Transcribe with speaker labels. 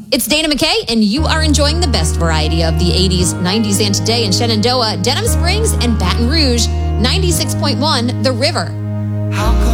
Speaker 1: It's Dana McKay, and you are enjoying the best variety of the 80s, 90s, and today in Shenandoah, Denham Springs, and Baton Rouge. 96.1 The River.